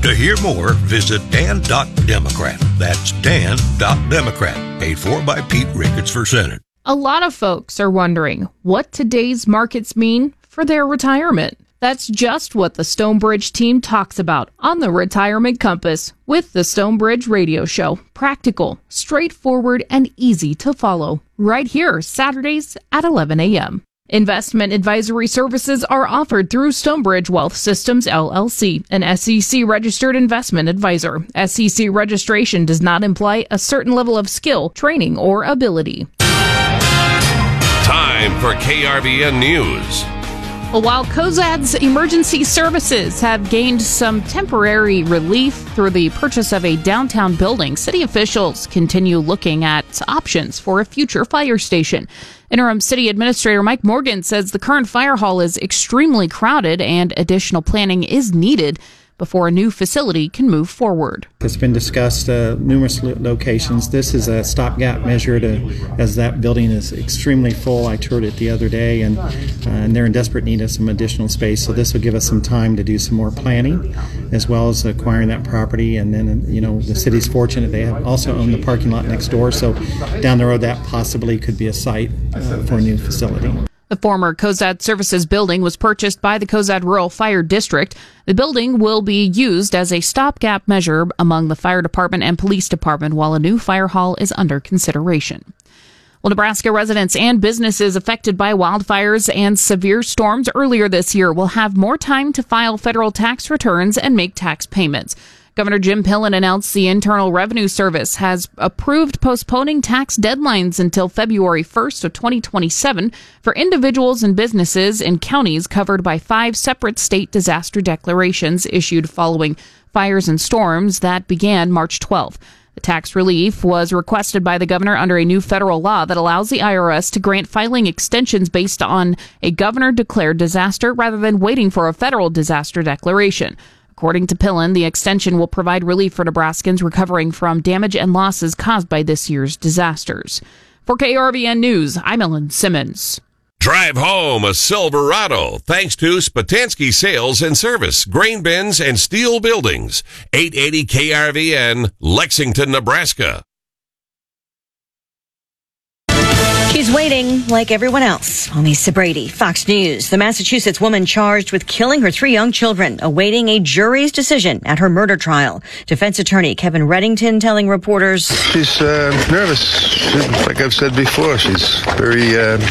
To hear more, visit Dan.Democrat. That's Dan.Democrat. Paid for by Pete Ricketts for Senate. A lot of folks are wondering what today's markets mean for their retirement. That's just what the Stonebridge team talks about on the Retirement Compass with the Stonebridge Radio Show. Practical, straightforward, and easy to follow. Right here, Saturdays at 11 a.m. Investment advisory services are offered through Stonebridge Wealth Systems, LLC, an SEC-registered investment advisor. SEC registration does not imply a certain level of skill, training, or ability. Time for KRVN News. Well, while COZAD's emergency services have gained some temporary relief through the purchase of a downtown building, city officials continue looking at options for a future fire station. Interim City Administrator Mike Morgan says the current fire hall is extremely crowded and additional planning is needed before a new facility can move forward. It's been discussed numerous locations. This is a stopgap measure as that building is extremely full. I toured it the other day, and they're in desperate need of some additional space. So this will give us some time to do some more planning, as well as acquiring that property. And then, the city's fortunate they have also own the parking lot next door. So down the road, that possibly could be a site for a new facility. The former COZAD Services building was purchased by the COZAD Rural Fire District. The building will be used as a stopgap measure among the fire department and police department while a new fire hall is under consideration. Well, Nebraska residents and businesses affected by wildfires and severe storms earlier this year will have more time to file federal tax returns and make tax payments. Governor Jim Pillen announced the Internal Revenue Service has approved postponing tax deadlines until February 1st of 2027 for individuals and businesses in counties covered by 5 separate state disaster declarations issued following fires and storms that began March 12th. The tax relief was requested by the governor under a new federal law that allows the IRS to grant filing extensions based on a governor-declared disaster rather than waiting for a federal disaster declaration. According to Pillen, the extension will provide relief for Nebraskans recovering from damage and losses caused by this year's disasters. For KRVN News, I'm Ellen Simmons. Drive home a Silverado thanks to Spatansky Sales and Service, grain bins and steel buildings. 880 KRVN, Lexington, Nebraska. She's waiting like everyone else. Lisa Brady, Fox News. The Massachusetts woman charged with killing her 3 young children, awaiting a jury's decision at her murder trial. Defense attorney Kevin Reddington telling reporters, she's nervous. Like I've said before, she's very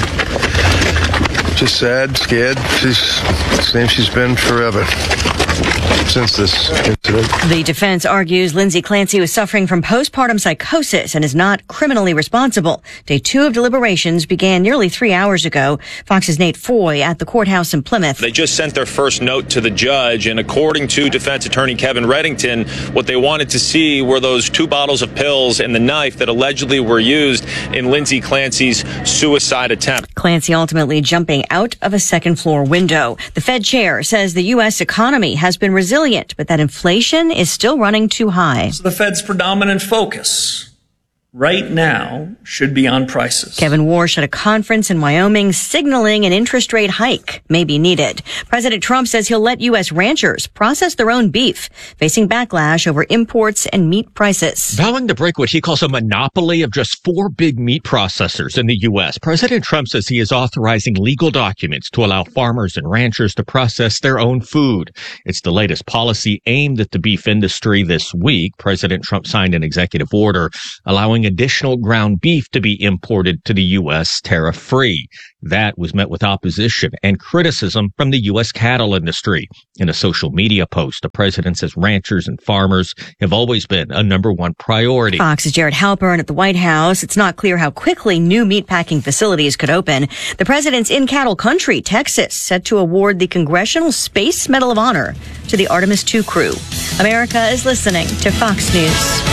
just sad, scared. She's the same she's been forever. Since this incident. The defense argues Lindsay Clancy was suffering from postpartum psychosis and is not criminally responsible. Day 2 of deliberations began nearly 3 hours ago. Fox's Nate Foy at the courthouse in Plymouth. They just sent their first note to the judge, and according to defense attorney Kevin Reddington, what they wanted to see were those 2 bottles of pills and the knife that allegedly were used in Lindsay Clancy's suicide attempt. Clancy ultimately jumping out of a second-floor window. The Fed chair says the U.S. economy has been resilient, but that inflation is still running too high. So the Fed's predominant focus right now should be on prices. Kevin Warsh at a conference in Wyoming signaling an interest rate hike may be needed. President Trump says he'll let U.S. ranchers process their own beef, facing backlash over imports and meat prices. Vowing to break what he calls a monopoly of just 4 big meat processors in the U.S., President Trump says he is authorizing legal documents to allow farmers and ranchers to process their own food. It's the latest policy aimed at the beef industry this week. President Trump signed an executive order allowing additional ground beef to be imported to the U.S. tariff-free. That was met with opposition and criticism from the U.S. cattle industry. In a social media post, the president says ranchers and farmers have always been a number 1 priority. Fox's Jared Halpern at the White House. It's not clear how quickly new meatpacking facilities could open. The president's in cattle country, Texas, set to award the Congressional Space Medal of Honor to the Artemis II crew. America is listening to Fox News.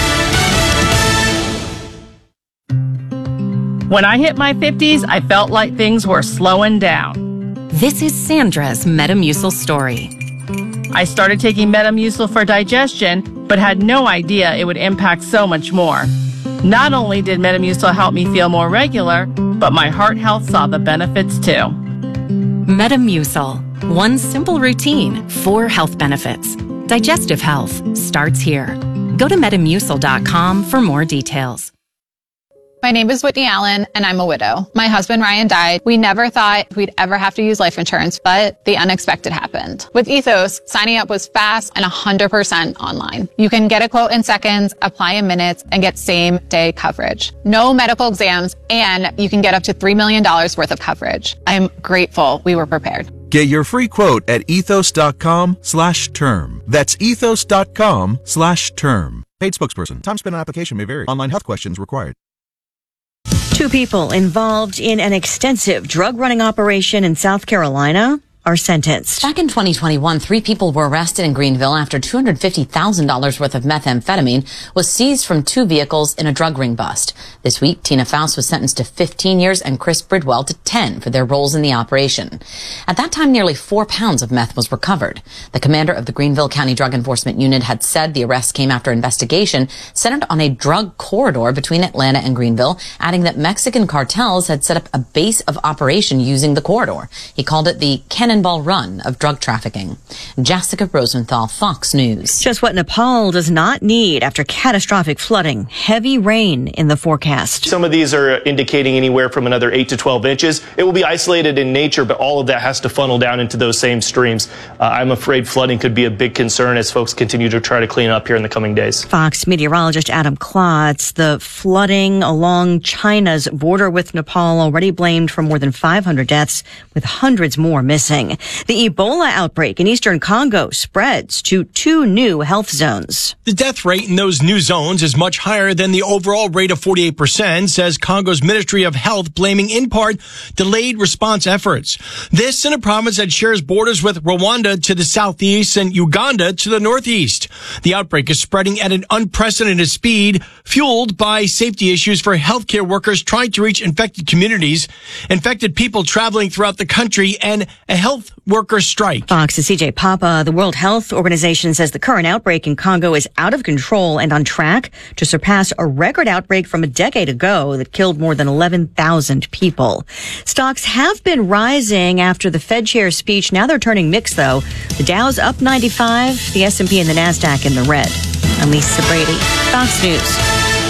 When I hit my 50s, I felt like things were slowing down. This is Sandra's Metamucil story. I started taking Metamucil for digestion, but had no idea it would impact so much more. Not only did Metamucil help me feel more regular, but my heart health saw the benefits too. Metamucil. 1 simple routine, 4 health benefits. Digestive health starts here. Go to Metamucil.com for more details. My name is Whitney Allen, and I'm a widow. My husband, Ryan, died. We never thought we'd ever have to use life insurance, but the unexpected happened. With Ethos, signing up was fast and 100% online. You can get a quote in seconds, apply in minutes, and get same-day coverage. No medical exams, and you can get up to $3 million worth of coverage. I'm grateful we were prepared. Get your free quote at ethos.com/term. That's ethos.com/term. Paid spokesperson. Time spent on application may vary. Online health questions required. 2 people involved in an extensive drug running operation in South Carolina are sentenced. Back in 2021, 3 people were arrested in Greenville after $250,000 worth of methamphetamine was seized from 2 vehicles in a drug ring bust. This week, Tina Faust was sentenced to 15 years and Chris Bridwell to 10 for their roles in the operation. At that time, nearly 4 pounds of meth was recovered. The commander of the Greenville County Drug Enforcement Unit had said the arrest came after investigation centered on a drug corridor between Atlanta and Greenville, adding that Mexican cartels had set up a base of operation using the corridor. He called it the Cannonball Run of drug trafficking. Jessica Rosenthal, Fox News. Just what Nepal does not need after catastrophic flooding. Heavy rain in the forecast. Some of these are indicating anywhere from another 8 to 12 inches. It will be isolated in nature, but all of that has to funnel down into those same streams. I'm afraid flooding could be a big concern as folks continue to try to clean up here in the coming days. Fox meteorologist Adam Klotz. The flooding along China's border with Nepal already blamed for more than 500 deaths, with hundreds more missing. The Ebola outbreak in eastern Congo spreads to 2 new health zones. The death rate in those new zones is much higher than the overall rate of 48%, says Congo's Ministry of Health, blaming in part delayed response efforts. This in a province that shares borders with Rwanda to the southeast and Uganda to the northeast. The outbreak is spreading at an unprecedented speed, fueled by safety issues for healthcare workers trying to reach infected communities, infected people traveling throughout the country, and a health worker strike. Fox's CJ Papa. The World Health Organization says the current outbreak in Congo is out of control and on track to surpass a record outbreak from a decade ago that killed more than 11,000 people. Stocks have been rising after the Fed chair's speech. Now they're turning mixed, though. The Dow's up 95, the S&P and the NASDAQ in the red. I'm Lisa Brady, Fox News.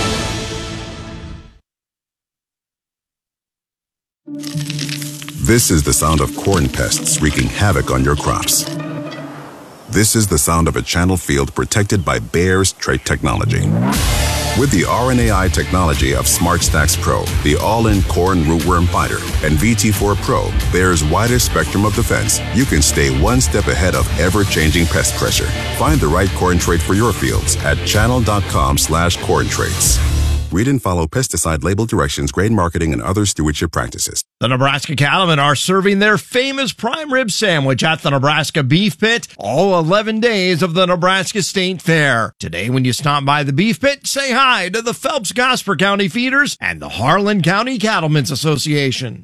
This is the sound of corn pests wreaking havoc on your crops. This is the sound of a channel field protected by Bayer's trait technology. With the RNAi technology of SmartStax Pro, the all-in corn rootworm fighter, and VT4 Pro, Bayer's widest spectrum of defense, you can stay one step ahead of ever-changing pest pressure. Find the right corn trait for your fields at channel.com/corn traits. Read and follow pesticide label directions, grain marketing, and other stewardship practices. The Nebraska Cattlemen are serving their famous prime rib sandwich at the Nebraska Beef Pit all 11 days of the Nebraska State Fair. Today, when you stop by the Beef Pit, say hi to the Phelps-Gosper County Feeders and the Harlan County Cattlemen's Association.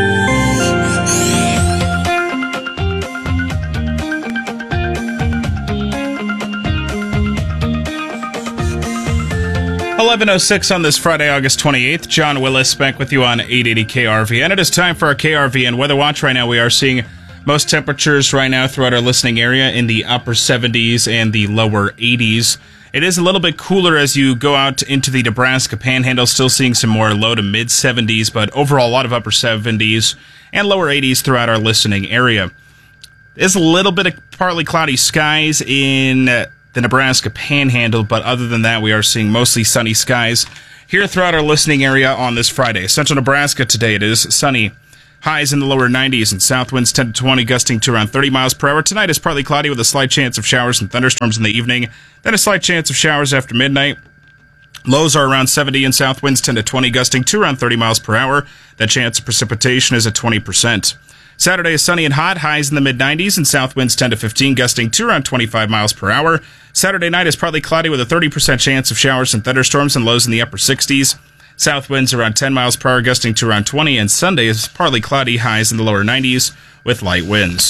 11:06 on this Friday, August 28th. John Willis back with you on 880 KRVN. It is time for our KRVN Weather Watch. Right now we are seeing most temperatures right now throughout our listening area in the upper 70s and the lower 80s. It is a little bit cooler as you go out into the Nebraska Panhandle, still seeing some more low to mid 70s, but overall a lot of upper 70s and lower 80s throughout our listening area. There's a little bit of partly cloudy skies in the Nebraska Panhandle, but other than that, we are seeing mostly sunny skies here throughout our listening area on this Friday. Central Nebraska today, it is sunny. Highs in the lower 90s and south winds 10 to 20, gusting to around 30 miles per hour. Tonight is partly cloudy with a slight chance of showers and thunderstorms in the evening, then a slight chance of showers after midnight. Lows are around 70 and south winds 10 to 20, gusting to around 30 miles per hour. The chance of precipitation is at 20%. Saturday is sunny and hot, highs in the mid-90s and south winds 10 to 15, gusting to around 25 miles per hour. Saturday night is partly cloudy with a 30% chance of showers and thunderstorms and lows in the upper 60s. South winds around 10 miles per hour, gusting to around 20, and Sunday is partly cloudy, highs in the lower 90s with light winds.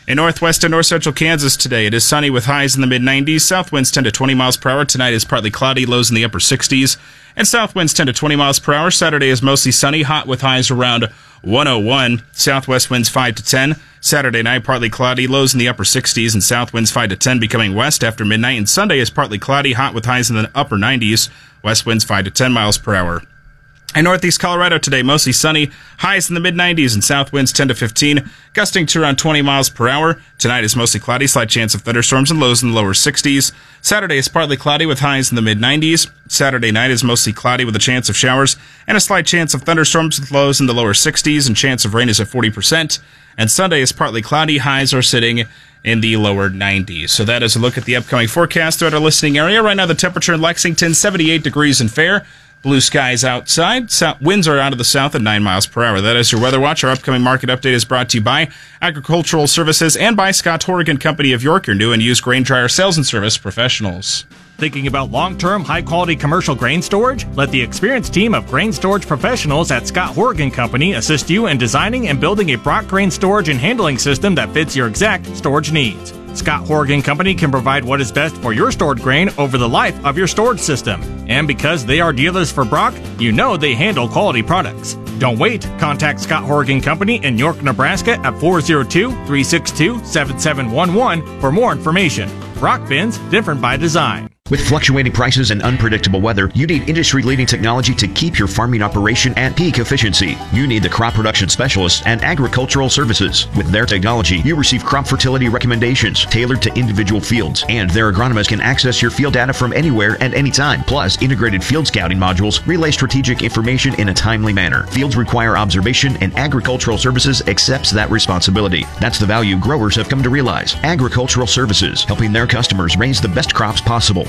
In northwest and north central Kansas today, it is sunny with highs in the mid-90s. South winds 10 to 20 miles per hour. Tonight is partly cloudy, lows in the upper 60s. And south winds 10 to 20 miles per hour. Saturday is mostly sunny, hot with highs around 101. Southwest winds 5 to 10. Saturday night, partly cloudy, lows in the upper 60s. And south winds 5 to 10, becoming west after midnight. And Sunday is partly cloudy, hot with highs in the upper 90s. West winds 5 to 10 miles per hour. In northeast Colorado today, mostly sunny, highs in the mid-90s and south winds 10 to 15, gusting to around 20 miles per hour. Tonight is mostly cloudy, slight chance of thunderstorms and lows in the lower 60s. Saturday is partly cloudy with highs in the mid-90s. Saturday night is mostly cloudy with a chance of showers and a slight chance of thunderstorms with lows in the lower 60s and chance of rain is at 40%. And Sunday is partly cloudy, highs are sitting in the lower 90s. So that is a look at the upcoming forecast throughout our listening area. Right now the temperature in Lexington, 78 degrees and fair. Blue skies outside. Winds are out of the south at 9 miles per hour. That is your Weather Watch. Our upcoming market update is brought to you by Agricultural Services and by Scott Horgan Company of York, your new and used grain dryer sales and service professionals. Thinking about long-term, high-quality commercial grain storage? Let the experienced team of grain storage professionals at Scott Horgan Company assist you in designing and building a Brock grain storage and handling system that fits your exact storage needs. Scott Horgan Company can provide what is best for your stored grain over the life of your storage system. And because they are dealers for Brock, you know they handle quality products. Don't wait. Contact Scott Horgan Company in York, Nebraska at 402-362-7711 for more information. Brock bins, different by design. With fluctuating prices and unpredictable weather, you need industry-leading technology to keep your farming operation at peak efficiency. You need the Crop Production Specialists and Agricultural Services. With their technology, you receive crop fertility recommendations tailored to individual fields, and their agronomists can access your field data from anywhere and anytime. Plus, integrated field scouting modules relay strategic information in a timely manner. Fields require observation, and Agricultural Services accepts that responsibility. That's the value growers have come to realize. Agricultural Services, helping their customers raise the best crops possible.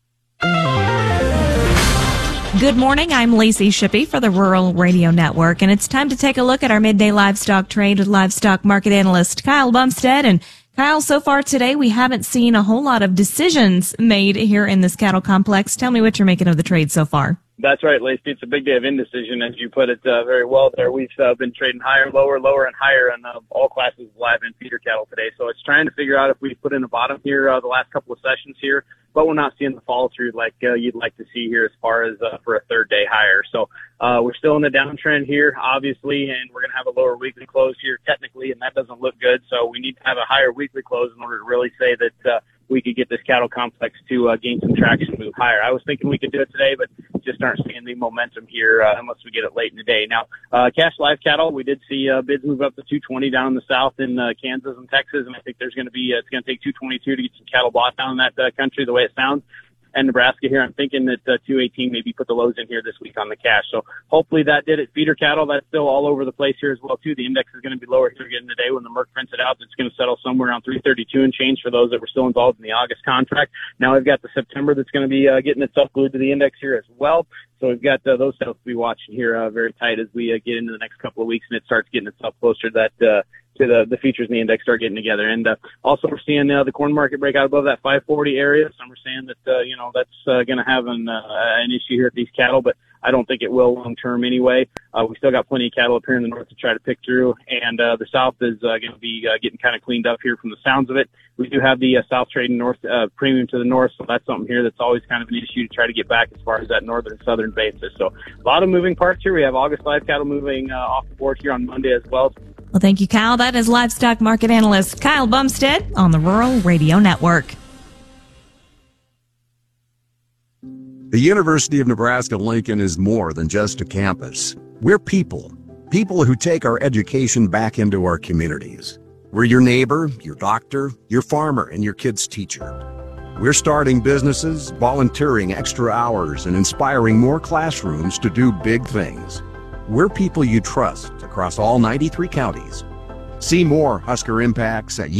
Good morning, I'm Lacey Shippey for the Rural Radio Network, and it's time to take a look at our midday livestock trade with livestock market analyst Kyle Bumstead. And Kyle, so far today we haven't seen a whole lot of decisions made here in this cattle complex. Tell me what you're making of the trade so far. That's right, Lacey. It's a big day of indecision, as you put it very well there. We've been trading higher, lower, and higher in all classes of live and feeder cattle today. So it's trying to figure out if we put in a bottom here the last couple of sessions here, but we're not seeing the follow through like you'd like to see here as far as for a third day higher. So we're still in the downtrend here, obviously, and we're going to have a lower weekly close here technically, and that doesn't look good. So we need to have a higher weekly close in order to really say that we could get this cattle complex to gain some traction, move higher. I was thinking we could do it today, but just aren't seeing the momentum here unless we get it late in the day. Now, cash live cattle, we did see bids move up to 220 down in the south in Kansas and Texas, and I think there's going to be it's going to take 222 to get some cattle bought down in that country the way it sounds. And Nebraska here, I'm thinking that 218 maybe put the lows in here this week on the cash. So hopefully that did it. Feeder cattle, that's still all over the place here as well, too. The index is going to be lower here again today when the Merck prints it out. It's going to settle somewhere around 332 and change for those that were still involved in the August contract. Now we've got the September that's going to be getting itself glued to the index here as well. So we've got those sales to be watching here very tight as we get into the next couple of weeks and it starts getting itself closer to that to the features in the index start getting together. And also we're seeing the corn market break out above that 540 area. Some are saying that that's going to have an issue here at these cattle, but I don't think it will long term anyway. We still got plenty of cattle up here in the north to try to pick through, and the south is going to be getting kind of cleaned up here from the sounds of it. We do have the south trading north premium to the north, so that's something here that's always kind of an issue to try to get back as far as that northern southern basis. So a lot of moving parts here. We have August live cattle moving off the board here on Monday as well. Well, thank you, Kyle. That is livestock market analyst Kyle Bumstead on the Rural Radio Network. The University of Nebraska-Lincoln is more than just a campus. We're people who take our education back into our communities. We're your neighbor, your doctor, your farmer, and your kid's teacher. We're starting businesses, volunteering extra hours, and inspiring more classrooms to do big things. We're people you trust across all 93 counties. See more Husker Impacts at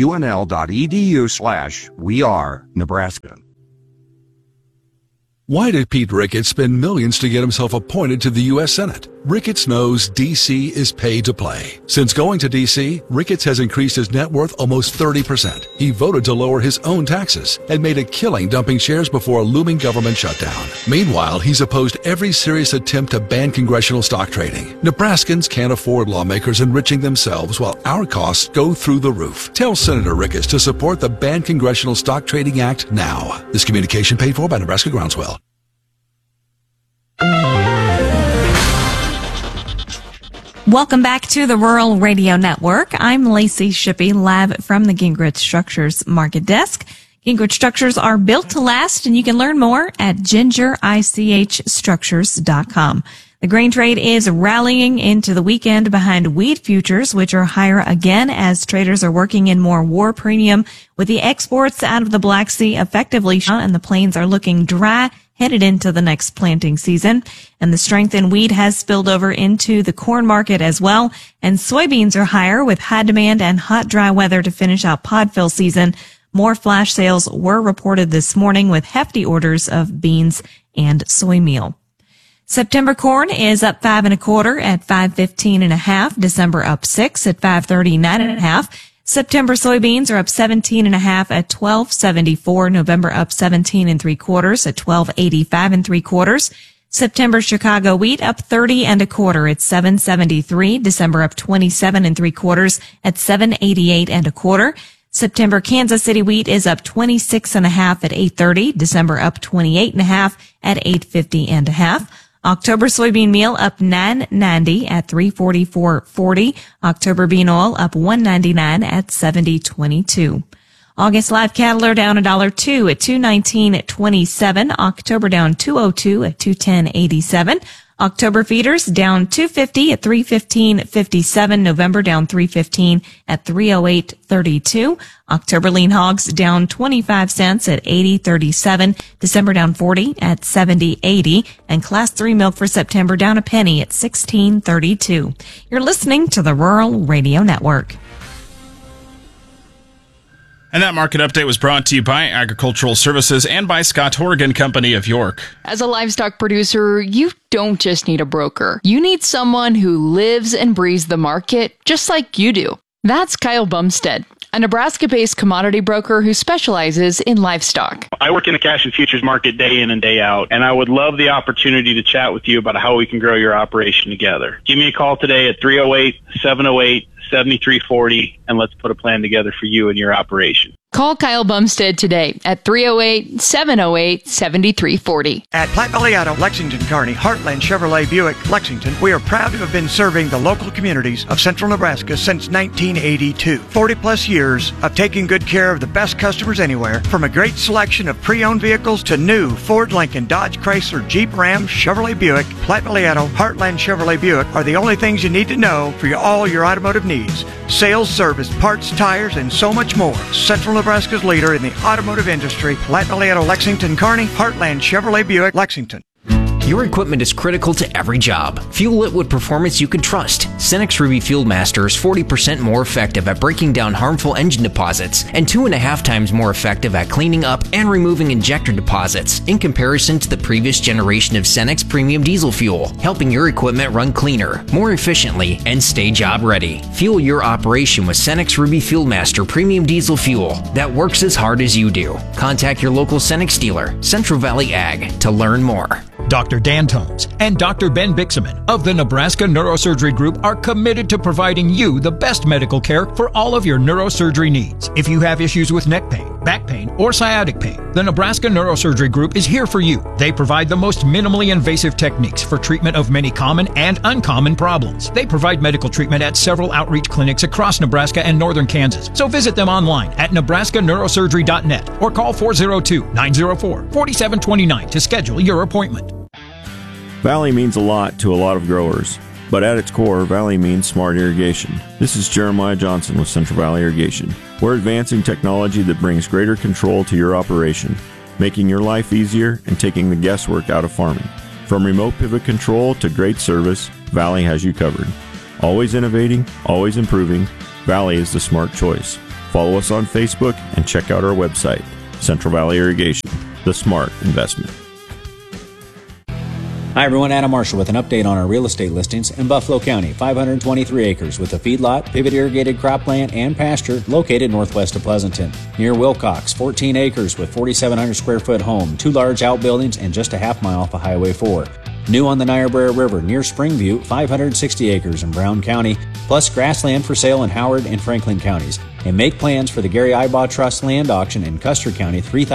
unl.edu/wearenebraska. Why did Pete Ricketts spend millions to get himself appointed to the U.S. Senate? Ricketts knows DC is paid to play. Since going to DC, Ricketts has increased his net worth almost 30%. He voted to lower his own taxes and made a killing dumping shares before a looming government shutdown. Meanwhile, he's opposed every serious attempt to ban congressional stock trading. Nebraskans can't afford lawmakers enriching themselves while our costs go through the roof. Tell Senator Ricketts to support the Ban Congressional Stock Trading Act now. This communication paid for by Nebraska Groundswell. Welcome back to the Rural Radio Network. I'm Lacey Shippey, live from the Gingrich Structures Market Desk. Gingrich Structures are built to last, and you can learn more at gingerichstructures.com. The grain trade is rallying into the weekend behind wheat futures, which are higher again as traders are working in more war premium with the exports out of the Black Sea effectively shut, and the plains are looking dry headed into the next planting season. And the strength in wheat has spilled over into the corn market as well. And soybeans are higher with high demand and hot, dry weather to finish out pod fill season. More flash sales were reported this morning with hefty orders of beans and soy meal. September corn is up 5 1/4 at 5.15 1/2. December up 6 at 5.39 1/2. September soybeans are up 17 1/2 at 12.74. November up 17 3/4 at 12.85 3/4. September Chicago wheat up 30 1/4 at 7.73. December up 27 3/4 at 7.88 1/4. September Kansas City wheat is up 26 1/2 at 8.30. December up 28 1/2 at 8.50 1/2. October soybean meal up $9.90 at $3.44.40. October bean oil up $1.99 at $70.22. August live cattle are down $1.02 at $2.19.27. October down $2.02 at $2.10.87. October feeders down $2.50 at $3.15.57. November down $3.15 at $3.08.32. October lean hogs down 25 cents at $80.37. December down 40 at $70.80. And Class 3 milk for September down a penny at $16.32. You're listening to the Rural Radio Network. And that market update was brought to you by Agricultural Services and by Scott Horgan Company of York. As a livestock producer, you don't just need a broker. You need someone who lives and breathes the market just like you do. That's Kyle Bumstead, a Nebraska-based commodity broker who specializes in livestock. I work in the cash and futures market day in and day out, and I would love the opportunity to chat with you about how we can grow your operation together. Give me a call today at 308-708-7340, and let's put a plan together for you and your operation. Call Kyle Bumstead today at 308-708-7340. At Platte Valley Auto, Lexington, Kearney, Heartland Chevrolet Buick, Lexington, we are proud to have been serving the local communities of central Nebraska since 1982. 40 plus years of taking good care of the best customers anywhere, from a great selection of pre-owned vehicles to new Ford, Lincoln, Dodge, Chrysler, Jeep, Ram, Chevrolet Buick. Platte Valley Auto, Heartland Chevrolet Buick are the only things you need to know for all your automotive needs. Sales, service, parts, tires, and so much more. Central Nebraska's leader in the automotive industry, Platte Valley Auto, Lexington, Kearney, Heartland Chevrolet Buick, Lexington. Your equipment is critical to every job. Fuel it with performance you can trust. Cenex Ruby Fuel Master is 40% more effective at breaking down harmful engine deposits and 2.5 times more effective at cleaning up and removing injector deposits in comparison to the previous generation of Cenex Premium Diesel Fuel, helping your equipment run cleaner, more efficiently, and stay job ready. Fuel your operation with Cenex Ruby Fuel Master Premium Diesel Fuel that works as hard as you do. Contact your local Cenex dealer, Central Valley Ag, to learn more. Dr. Dan Tomes and Dr. Ben Bixaman of the Nebraska Neurosurgery Group are committed to providing you the best medical care for all of your neurosurgery needs. If you have issues with neck pain, back pain, or sciatic pain, the Nebraska Neurosurgery Group is here for you. They provide the most minimally invasive techniques for treatment of many common and uncommon problems. They provide medical treatment at several outreach clinics across Nebraska and northern Kansas. So visit them online at nebraskaneurosurgery.net or call 402-904-4729 to schedule your appointment. Valley means a lot to a lot of growers, but at its core, Valley means smart irrigation. This is Jeremiah Johnson with Central Valley Irrigation. We're advancing technology that brings greater control to your operation, making your life easier and taking the guesswork out of farming. From remote pivot control to great service, Valley has you covered. Always innovating, always improving, Valley is the smart choice. Follow us on Facebook and check out our website, Central Valley Irrigation, the smart investment. Hi everyone, Adam Marshall with an update on our real estate listings in Buffalo County. 523 acres with a feedlot, pivot irrigated cropland, and pasture located northwest of Pleasanton. Near Wilcox, 14 acres with 4,700 square foot home, 2 large outbuildings, and just a half mile off of Highway 4. New on the Niobrara River near Springview, 560 acres in Brown County, plus grassland for sale in Howard and Franklin counties. And make plans for the Gary Ibaugh Trust land auction in Custer County,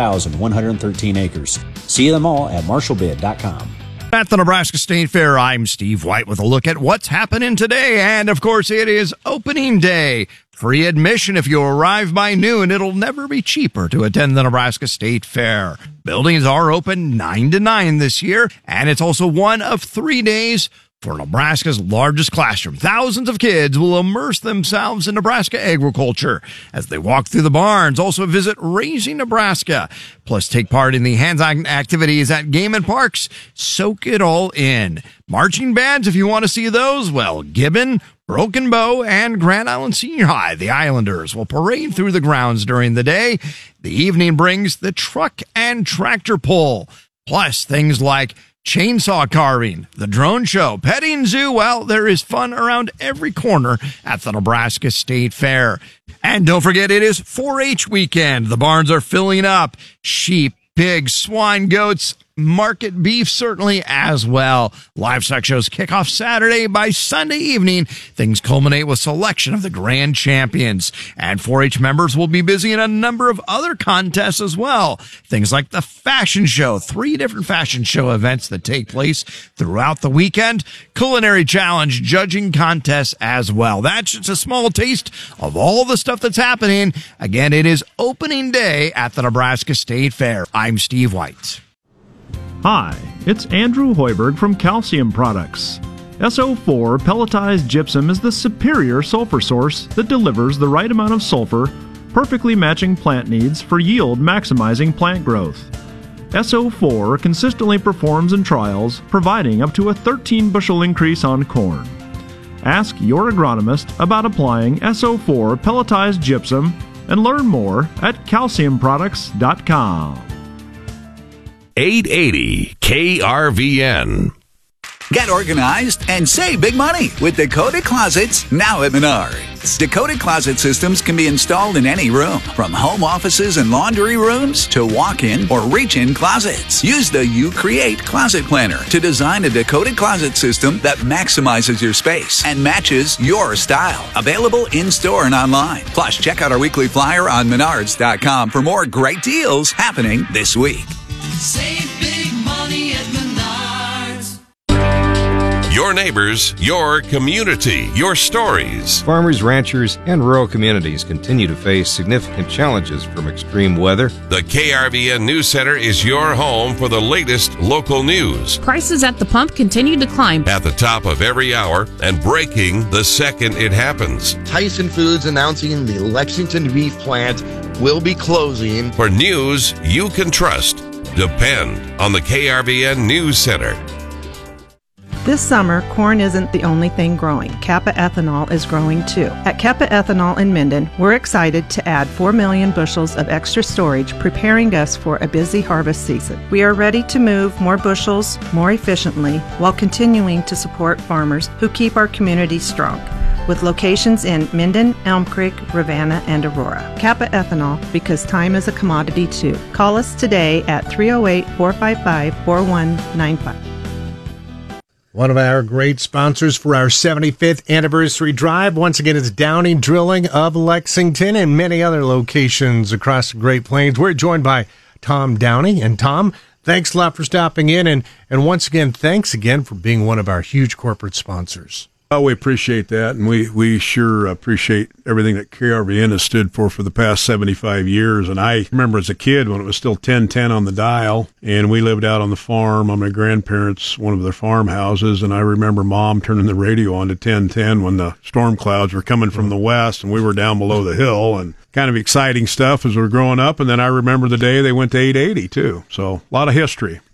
3,113 acres. See them all at marshallbid.com. At the Nebraska State Fair, I'm Steve White with a look at what's happening today. And, of course, it is opening day. Free admission if you arrive by noon. It'll never be cheaper to attend the Nebraska State Fair. Buildings are open 9 to 9 this year, and it's also one of 3 days for Nebraska's largest classroom. Thousands of kids will immerse themselves in Nebraska agriculture as they walk through the barns. Also visit Raising Nebraska. Plus take part in the hands-on activities at Game and Parks. Soak it all in. Marching bands, if you want to see those, well, Gibbon, Broken Bow, and Grand Island Senior High, the Islanders, will parade through the grounds during the day. The evening brings the truck and tractor pull. Plus things like chainsaw carving, the drone show, petting zoo. Well, there is fun around every corner at the Nebraska State Fair. And don't forget, it is 4-H weekend. The barns are filling up. Sheep, pigs, swine, goats, market beef certainly as well. Livestock shows kick off Saturday. By Sunday evening, things culminate with selection of the grand champions. And 4-H members will be busy in a number of other contests as well. Things like the fashion show, 3 different fashion show events that take place throughout the weekend. Culinary challenge, judging contests as well. That's just a small taste of all the stuff that's happening. Again, it is opening day at the Nebraska State Fair. I'm Steve White. Hi, it's Andrew Hoiberg from Calcium Products. SO4 pelletized gypsum is the superior sulfur source that delivers the right amount of sulfur, perfectly matching plant needs for yield maximizing plant growth. SO4 consistently performs in trials, providing up to a 13 bushel increase on corn. Ask your agronomist about applying SO4 pelletized gypsum and learn more at calciumproducts.com. 880 KRVN. Get organized and save big money with Dakota Closets now at Menards. Dakota Closet systems can be installed in any room, from home offices and laundry rooms to walk-in or reach-in closets. Use the You Create Closet Planner to design a Dakota Closet system that maximizes your space and matches your style. Available in-store and online. Plus, check out our weekly flyer on Menards.com for more great deals happening this week. Save big money at Menards. Your neighbors, your community, your stories. Farmers, ranchers, and rural communities continue to face significant challenges from extreme weather. The KRVN News Center is your home for the latest local news. Prices at the pump continue to climb. At the top of every hour and breaking the second it happens. Tyson Foods announcing the Lexington beef plant will be closing. For news you can trust, depend on the KRVN News Center. This summer, corn isn't the only thing growing. Kappa Ethanol is growing too. At Kappa Ethanol in Minden, we're excited to add 4 million bushels of extra storage, preparing us for a busy harvest season. We are ready to move more bushels more efficiently while continuing to support farmers who keep our community strong, with locations in Minden, Elm Creek, Ravenna, and Aurora. Kappa Ethanol, because time is a commodity too. Call us today at 308-455-4195. One of our great sponsors for our 75th anniversary drive, once again, is Downing Drilling of Lexington and many other locations across the Great Plains. We're joined by Tom Downey. And Tom, thanks a lot for stopping in. And once again, thanks again for being one of our huge corporate sponsors. Oh, we appreciate that, and we sure appreciate everything that KRVN has stood for the past 75 years. And I remember as a kid when it was still 1010 on the dial, and we lived out on the farm on my grandparents' one of their farmhouses, and I remember Mom turning the radio on to 1010 when the storm clouds were coming from the west, and we were down below the hill, and kind of exciting stuff as we were growing up. And then I remember the day they went to 880 too. So a lot of history.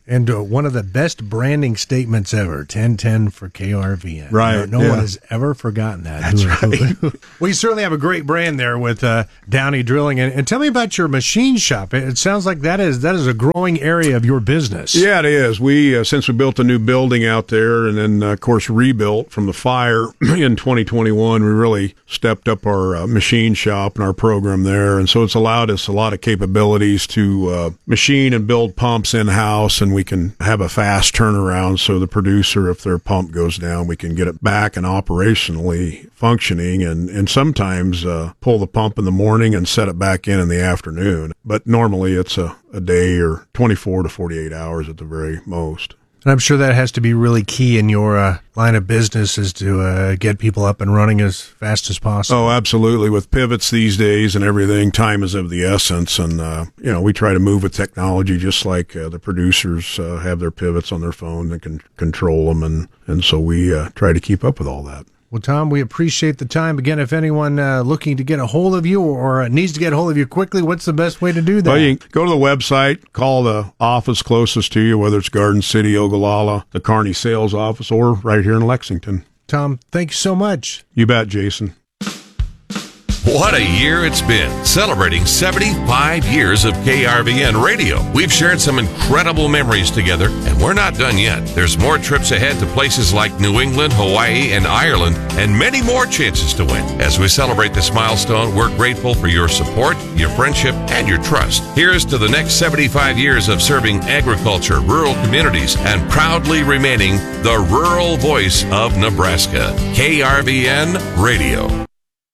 And one of the best branding statements ever, 1010 for KRVN. Right. No one has ever forgotten that. That's right. Well, you certainly have a great brand there with Downey Drilling. And tell me about your machine shop. It sounds like that is a growing area of your business. Yeah, it is. We since we built a new building out there and then, of course, rebuilt from the fire in 2021, we really stepped up our machine shop and our program there. And so it's allowed us a lot of capabilities to machine and build pumps in-house, and we can have a fast turnaround so the producer, if their pump goes down, we can get it back and operationally functioning and sometimes pull the pump in the morning and set it back in the afternoon. But normally it's a day or 24 to 48 hours at the very most. And I'm sure that has to be really key in your line of business is to get people up and running as fast as possible. Oh, absolutely. With pivots these days and everything, time is of the essence. And, we try to move with technology just like the producers have their pivots on their phone and can control them. And so we try to keep up with all that. Well, Tom, we appreciate the time. Again, if anyone looking to get a hold of you or needs to get a hold of you quickly, what's the best way to do that? Well, you can go to the website, call the office closest to you, whether it's Garden City, Ogallala, the Kearney sales office, or right here in Lexington. Tom, thank you so much. You bet, Jason. What a year it's been, celebrating 75 years of KRVN radio. We've shared some incredible memories together, and we're not done yet. There's more trips ahead to places like New England, Hawaii, and Ireland, and many more chances to win. As we celebrate this milestone, we're grateful for your support, your friendship, and your trust. Here's to the next 75 years of serving agriculture, rural communities, and proudly remaining the rural voice of Nebraska. KRVN Radio.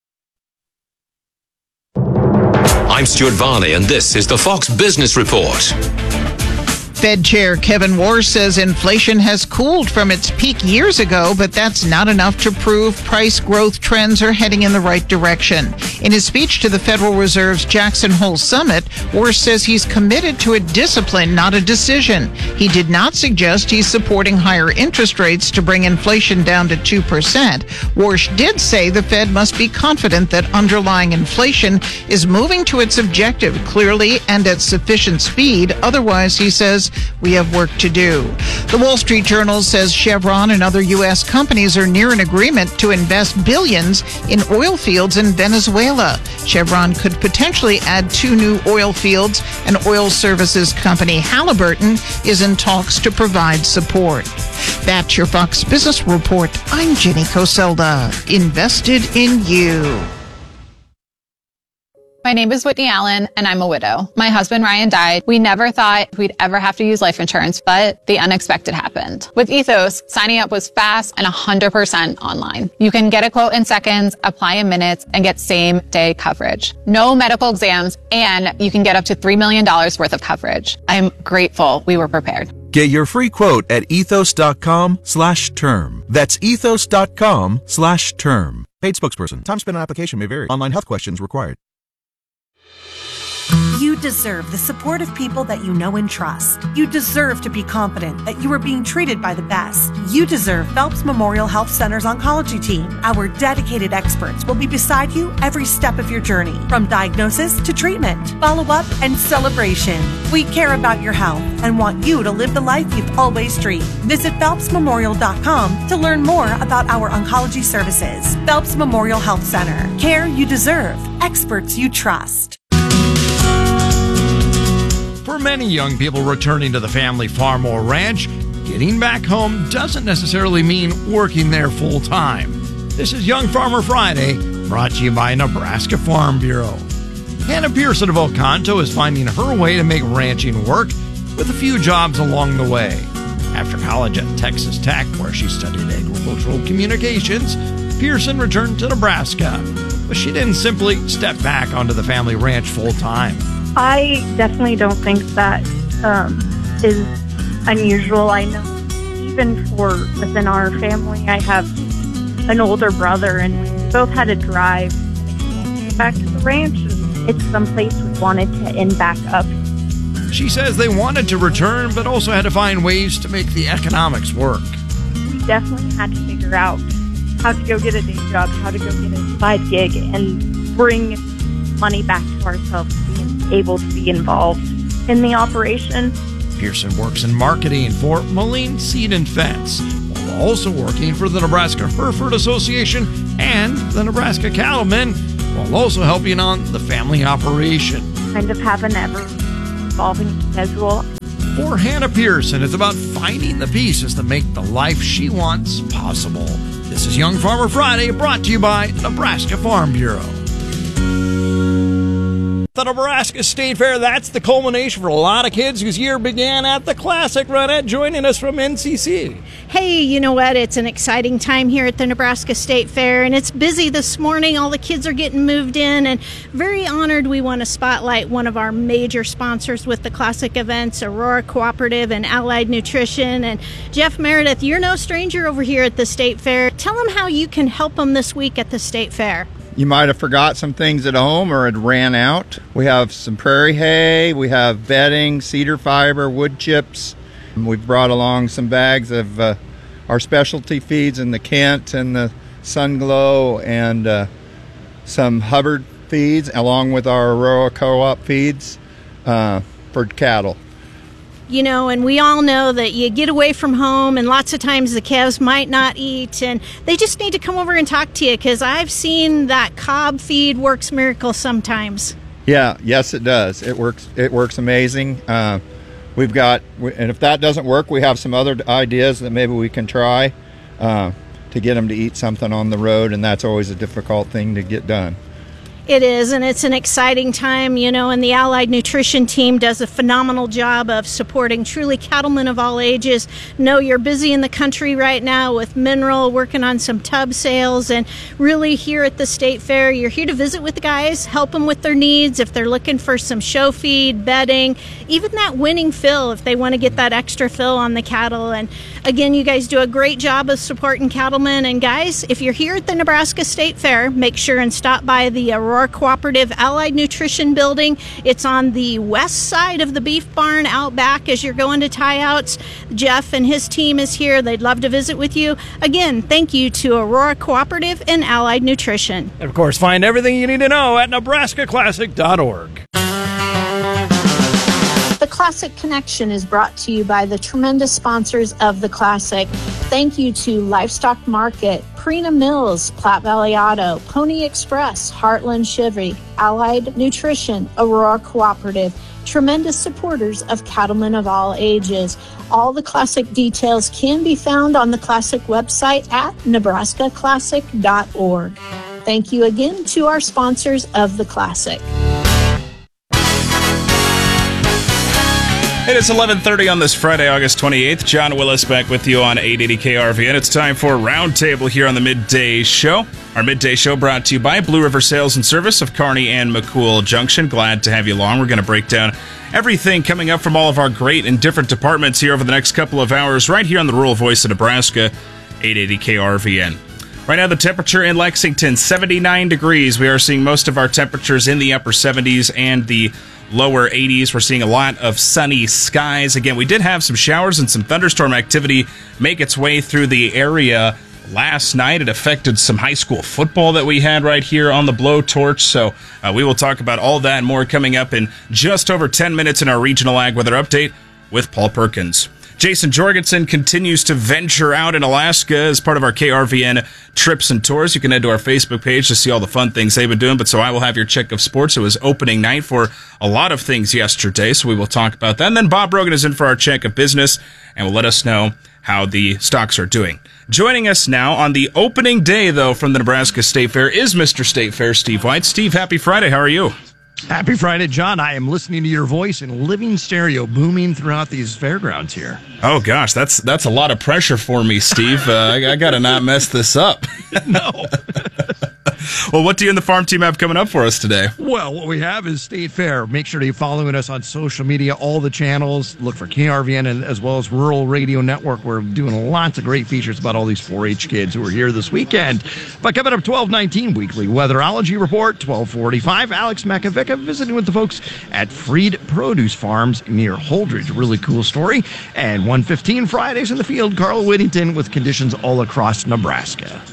I'm Stuart Varney, and this is the Fox Business Report. Fed Chair Kevin Warsh says inflation has cooled from its peak years ago, but that's not enough to prove price growth trends are heading in the right direction. In his speech to the Federal Reserve's Jackson Hole Summit, Warsh says he's committed to a discipline, not a decision. He did not suggest he's supporting higher interest rates to bring inflation down to 2%. Warsh did say the Fed must be confident that underlying inflation is moving to its objective clearly and at sufficient speed. Otherwise, he says, we have work to do. The Wall Street Journal says Chevron and other U.S. companies are near an agreement to invest billions in oil fields in Venezuela. Chevron could potentially add 2 new oil fields, and oil services company Halliburton is in talks to provide support. That's your Fox Business Report. I'm Jenny Coselda. Invested in you. My name is Whitney Allen, and I'm a widow. My husband, Ryan, died. We never thought we'd ever have to use life insurance, but the unexpected happened. With Ethos, signing up was fast and 100% online. You can get a quote in seconds, apply in minutes, and get same-day coverage. No medical exams, and you can get up to $3 million worth of coverage. I'm grateful we were prepared. Get your free quote at ethos.com/term. That's ethos.com/term. Paid spokesperson. Time spent on application may vary. Online health questions required. You deserve the support of people that you know and trust. You deserve to be confident that you are being treated by the best. You deserve Phelps Memorial Health Center's oncology team. Our dedicated experts will be beside you every step of your journey, from diagnosis to treatment, follow-up, and celebration. We care about your health and want you to live the life you've always dreamed. Visit PhelpsMemorial.com to learn more about our oncology services. Phelps Memorial Health Center. Care you deserve. Experts you trust. For many young people returning to the family farm or ranch, getting back home doesn't necessarily mean working there full time. This is Young Farmer Friday, brought to you by Nebraska Farm Bureau. Hannah Pearson of Oconto is finding her way to make ranching work with a few jobs along the way. After college at Texas Tech, where she studied agricultural communications, Pearson returned to Nebraska. But she didn't simply step back onto the family ranch full time. I definitely don't think that is unusual. I know even for within our family, I have an older brother, and we both had to drive back to the ranch. It's someplace we wanted to end back up. She says they wanted to return, but also had to find ways to make the economics work. We definitely had to figure out how to go get a day job, how to go get a side gig, and bring money back to ourselves, being able to be involved in the operation. Pearson works in marketing for Moline Seed and Fence, while also working for the Nebraska Hereford Association and the Nebraska Cattlemen, while also helping on the family operation. Kind of have an ever-evolving schedule. For Hannah Pearson, it's about finding the pieces that make the life she wants possible. This is Young Farmer Friday, brought to you by Nebraska Farm Bureau. The Nebraska State Fair, that's the culmination for a lot of kids whose year began at the Classic. Ronette joining us from NCC. Hey, you know what? It's an exciting time here at the Nebraska State Fair, and it's busy this morning. All the kids are getting moved in, and very honored we want to spotlight one of our major sponsors with the Classic events, Aurora Cooperative and Allied Nutrition. And Jeff Meredith, you're no stranger over here at the State Fair. Tell them how you can help them this week at the State Fair. You might have forgot some things at home or it ran out. We have some prairie hay, we have bedding, cedar fiber, wood chips. We've brought along some bags of our specialty feeds in the Kent and the Sun Glow and some Hubbard feeds along with our Aurora Co-op feeds for cattle. You know, and we all know that you get away from home and lots of times the calves might not eat, and they just need to come over and talk to you, because I've seen that cob feed works miracles sometimes. Yes, it does. It works amazing. And if that doesn't work, we have some other ideas that maybe we can try to get them to eat something on the road, and that's always a difficult thing to get done. It is, and it's an exciting time, you know, and the Allied Nutrition team does a phenomenal job of supporting truly cattlemen of all ages. Know you're busy in the country right now with Mineral, working on some tub sales, and really here at the State Fair, you're here to visit with the guys, help them with their needs if they're looking for some show feed, bedding, even that winning fill if they want to get that extra fill on the cattle. And again, you guys do a great job of supporting cattlemen. And guys, if you're here at the Nebraska State Fair, make sure and stop by the Aurora Cooperative Allied Nutrition Building. It's on the west side of the beef barn out back as you're going to tie-outs. Jeff and his team is here. They'd love to visit with you. Again, thank you to Aurora Cooperative and Allied Nutrition. And of course, find everything you need to know at NebraskaClassic.org. The Classic Connection is brought to you by the tremendous sponsors of the Classic. Thank you to Livestock Market, Purina Mills, Platte Valley Auto, Pony Express, Heartland Chevy, Allied Nutrition, Aurora Cooperative, tremendous supporters of cattlemen of all ages. All the Classic details can be found on the Classic website at NebraskaClassic.org. Thank you again to our sponsors of the Classic. It is 11:30 on this Friday, August 28th. John Willis back with you on 880 KRVN. It's time for Roundtable here on the Midday Show. Our Midday Show brought to you by Blue River Sales and Service of Kearney and McCool Junction. Glad to have you along. We're going to break down everything coming up from all of our great and different departments here over the next couple of hours right here on the Rural Voice of Nebraska, 880 KRVN. Right now, the temperature in Lexington, 79 degrees. We are seeing most of our temperatures in the upper 70s and the lower 80s. We're seeing a lot of sunny skies. Again, we did have some showers and some thunderstorm activity make its way through the area last night. It affected some high school football that we had right here on the blowtorch. So we will talk about all that and more coming up in just over 10 minutes in our regional ag weather update with Paul Perkins. Jason Jorgensen continues to venture out in Alaska as part of our KRVN trips and tours. You can head to our Facebook page to see all the fun things they've been doing. But so I will have your check of sports. It was opening night for a lot of things yesterday, so we will talk about that. And then Bob Rogan is in for our check of business and will let us know how the stocks are doing. Joining us now on the opening day, though, from the Nebraska State Fair is Mr. State Fair, Steve White. Steve, happy Friday. How are you? Happy Friday, John. I am listening to your voice in living stereo booming throughout these fairgrounds here. Oh, gosh, that's a lot of pressure for me, Steve. I got to not mess this up. No. Well, what do you and the farm team have coming up for us today? Well, what we have is State Fair. Make sure to be following us on social media, all the channels. Look for KRVN and as well as Rural Radio Network. We're doing lots of great features about all these 4-H kids who are here this weekend. But coming up 12:19 weekly weatherology report, 12:45, Alex Makovica visiting with the folks at Freed Produce Farms near Holdridge. Really cool story. And 1:15 Fridays in the field, Carl Whittington with conditions all across Nebraska.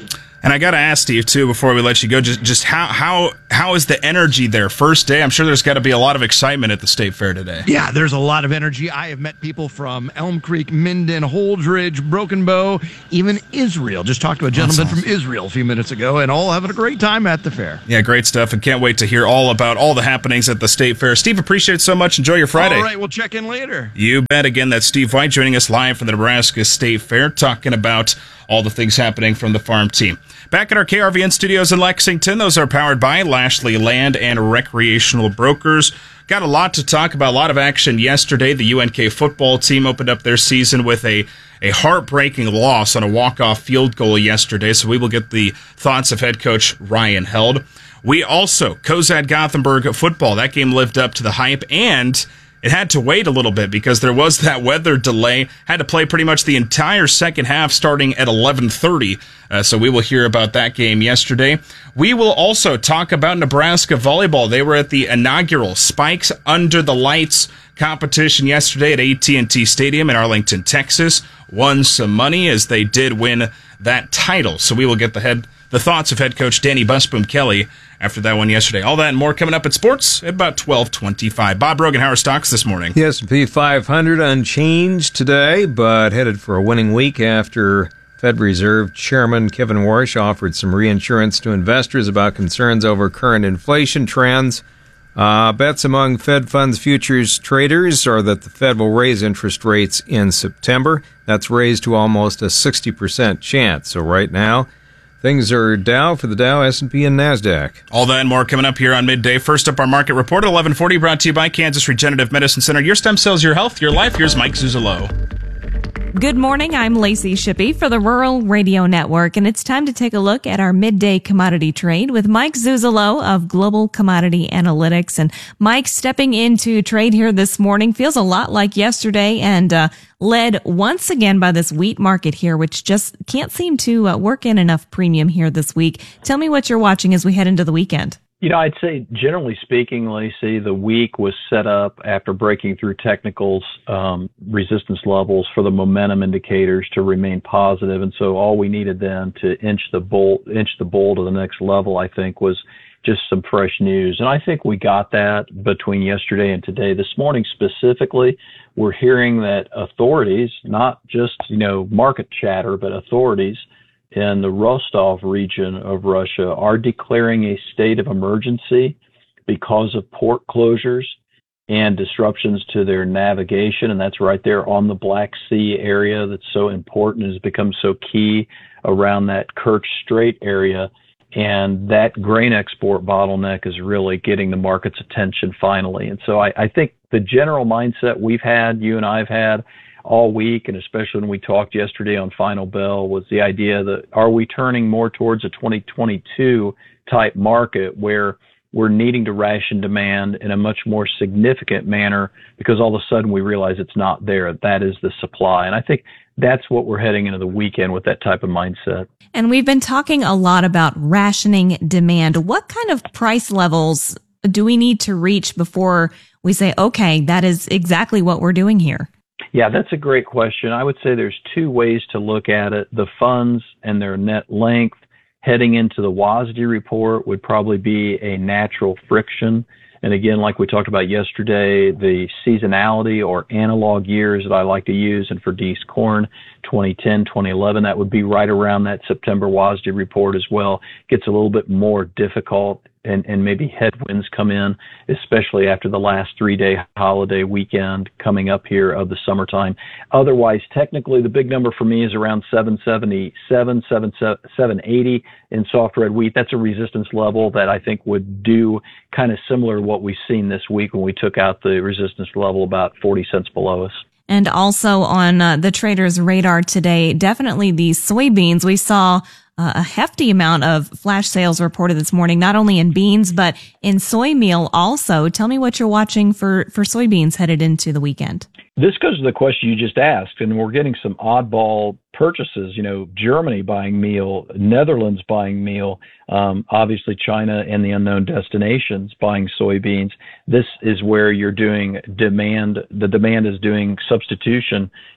And I got to ask Steve, too, before we let you go, just how is the energy there? First day, I'm sure there's got to be a lot of excitement at the State Fair today. Yeah, there's a lot of energy. I have met people from Elm Creek, Minden, Holdridge, Broken Bow, even Israel. Just talked to a gentleman from Israel a few minutes ago, and all having a great time at the fair. Yeah, great stuff, and can't wait to hear all about all the happenings at the State Fair. Steve, appreciate it so much. Enjoy your Friday. All right, we'll check in later. You bet. Again, that's Steve White joining us live from the Nebraska State Fair, talking about all the things happening from the farm team. Back at our KRVN studios in Lexington, those are powered by Lashley Land and Recreational Brokers. Got a lot to talk about, a lot of action yesterday. The UNK football team opened up their season with a heartbreaking loss on a walk-off field goal yesterday, so we will get the thoughts of head coach Ryan Held. We also, Cozad Gothenburg football, that game lived up to the hype, and it had to wait a little bit because there was that weather delay. Had to play pretty much the entire second half starting at 11:30. So we will hear about that game yesterday. We will also talk about Nebraska volleyball. They were at the inaugural Spikes Under the Lights competition yesterday at AT&T Stadium in Arlington, Texas. Won some money as they did win that title. So we will get the thoughts of head coach Danny Busboom Kelly after that one yesterday. All that and more coming up at sports at about 12:25. Bob Brogan, how are stocks this morning? The S&P 500 unchanged today, but headed for a winning week after Fed Reserve Chairman Kevin Warsh offered some reinsurance to investors about concerns over current inflation trends. Bets among Fed funds futures traders are that the Fed will raise interest rates in September. That's raised to almost a 60% chance. So right now, things are Dow for the Dow, S&P, and NASDAQ. All that and more coming up here on Midday. First up, our market report at 11:40, brought to you by Kansas Regenerative Medicine Center. Your stem cells, your health, your life. Here's Mike Zuzalo. Good morning. I'm Lacey Shippey for the Rural Radio Network, and it's time to take a look at our midday commodity trade with Mike Zuzalo of Global Commodity Analytics. And Mike stepping into trade here this morning feels a lot like yesterday and led once again by this wheat market here, which just can't seem to work in enough premium here this week. Tell me what you're watching as we head into the weekend. You know, I'd say generally speaking, Lacey, the week was set up after breaking through technicals, resistance levels for the momentum indicators to remain positive. And so all we needed then to inch the bull to the next level, I think, was just some fresh news. And I think we got that between yesterday and today. This morning specifically, we're hearing that authorities, not just, market chatter, but authorities in the Rostov region of Russia are declaring a state of emergency because of port closures and disruptions to their navigation. And that's right there on the Black Sea area that's so important, has become so key around that Kerch Strait area. And that grain export bottleneck is really getting the market's attention finally. And so I think the general mindset we've had, you and I've had, all week, and especially when we talked yesterday on Final Bell, was the idea that are we turning more towards a 2022 type market where we're needing to ration demand in a much more significant manner because all of a sudden we realize it's not there. That is the supply. And I think that's what we're heading into the weekend with, that type of mindset. And we've been talking a lot about rationing demand. What kind of price levels do we need to reach before we say, okay, that is exactly what we're doing here? Yeah, that's a great question. I would say there's two ways to look at it. The funds and their net length heading into the WASDE report would probably be a natural friction. And again, like we talked about yesterday, the seasonality or analog years that I like to use, and for Deese corn, 2010, 2011, that would be right around that September WASDE report as well. Gets a little bit more difficult and maybe headwinds come in, especially after the last 3-day holiday weekend coming up here of the summertime. Otherwise, technically, the big number for me is around 777, 780 in soft red wheat. That's a resistance level that I think would do kind of similar to what we've seen this week when we took out the resistance level about 40 cents below us. And also on the traders' radar today, definitely these soybeans. We saw a hefty amount of flash sales reported this morning, not only in beans, but in soy meal also. Tell me what you're watching for soybeans headed into the weekend. This goes to the question you just asked, and we're getting some oddball purchases, Germany buying meal, Netherlands buying meal, obviously China and the unknown destinations buying soybeans. This is where you're doing demand. The demand is doing substitution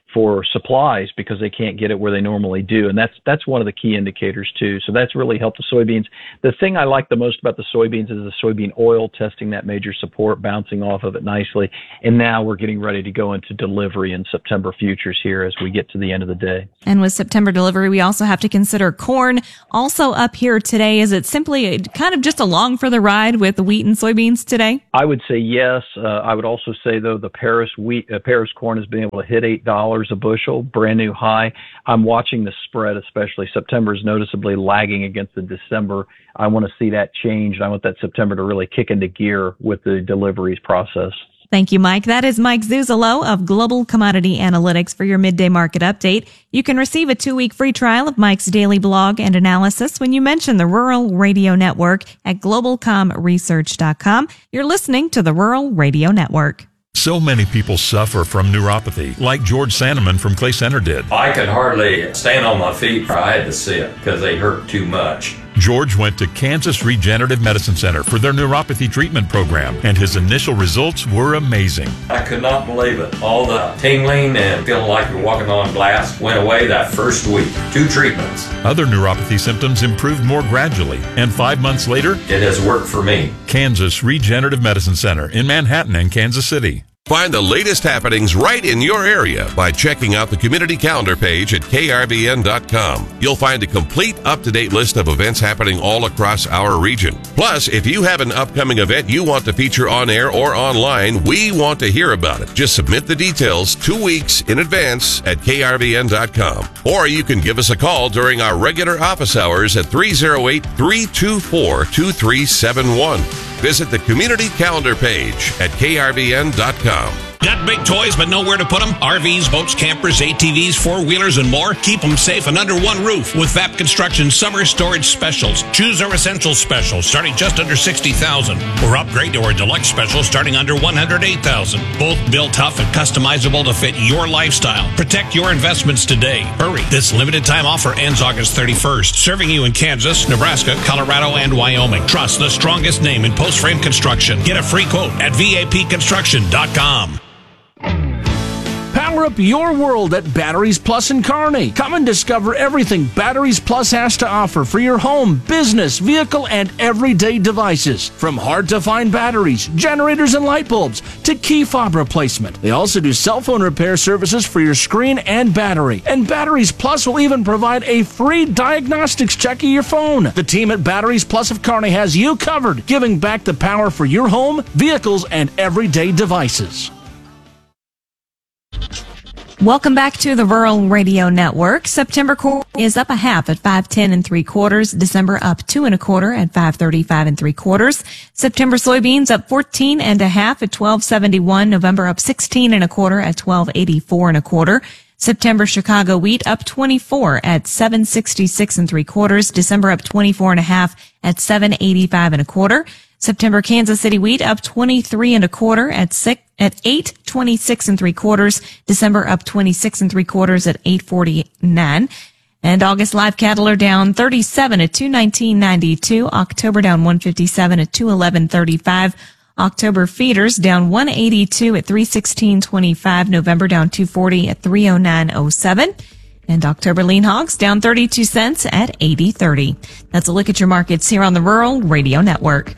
for supplies because they can't get it where they normally do. And that's one of the key indicators too. So that's really helped the soybeans. The thing I like the most about the soybeans is the soybean oil testing that major support, bouncing off of it nicely. And now we're getting ready to go into delivery in September futures here as we get to the end of the day. And with September delivery, we also have to consider corn also up here today. Is it simply kind of just along for the ride with the wheat and soybeans today? I would say yes. I would also say though the Paris corn has been able to hit $8 a bushel, brand new high. I'm watching the spread, especially September is noticeably lagging against the December. I want to see that change. And I want that September to really kick into gear with the deliveries process. Thank you, Mike. That is Mike Zuzolo of Global Commodity Analytics for your midday market update. You can receive a 2-week free trial of Mike's daily blog and analysis when you mention the Rural Radio Network at globalcomresearch.com. You're listening to the Rural Radio Network. So many people suffer from neuropathy, like George Sandeman from Clay Center did. I could hardly stand on my feet. I had to sit because they hurt too much. George went to Kansas Regenerative Medicine Center for their neuropathy treatment program, and his initial results were amazing. I could not believe it. All the tingling and feeling like you're walking on glass went away that first week. 2 treatments. Other neuropathy symptoms improved more gradually, and 5 months later, it has worked for me. Kansas Regenerative Medicine Center in Manhattan and Kansas City. Find the latest happenings right in your area by checking out the community calendar page at krvn.com. You'll find a complete up-to-date list of events happening all across our region. Plus, if you have an upcoming event you want to feature on air or online, we want to hear about it. Just submit the details 2 weeks in advance at krvn.com. Or you can give us a call during our regular office hours at 308-324-2371. Visit the community calendar page at krvn.com. Got big toys but nowhere to put them? RVs, boats, campers, ATVs, four-wheelers, and more? Keep them safe and under one roof with VAP Construction Summer Storage Specials. Choose our Essential Special starting just under $60,000 or upgrade to our Deluxe Special starting under $108,000. Both built tough and customizable to fit your lifestyle. Protect your investments today. Hurry. This limited time offer ends August 31st. Serving you in Kansas, Nebraska, Colorado, and Wyoming. Trust the strongest name in post-frame construction. Get a free quote at vapconstruction.com. Power up your world at Batteries Plus in Kearney. Come and discover everything Batteries Plus has to offer for your home, business, vehicle, and everyday devices. From hard-to-find batteries, generators, and light bulbs to key fob replacement. They also do cell phone repair services for your screen and battery. And Batteries Plus will even provide a free diagnostics check of your phone. The team at Batteries Plus of Kearney has you covered, giving back the power for your home, vehicles, and everyday devices. Welcome back to the Rural Radio Network. September corn is up 1/2 at 5.10 3/4. December up 2 1/4 at 5.35 3/4. September soybeans up 14 1/2 at 12.71. November up 16 1/4 at 12.84 1/4. September Chicago wheat up 24 at 7.66 3/4. December up 24 1/2 at 7.85 1/4. September Kansas City wheat up 23 1/4 at 8.26 3/4. December up 26 3/4 at 8.49. And August live cattle are down 37 at 219.92. October down 157 at 211.35. October feeders down 182 at 316.25. November down 240 at 309.07. And October lean hogs down 32 cents at 80.30. That's a look at your markets here on the Rural Radio Network.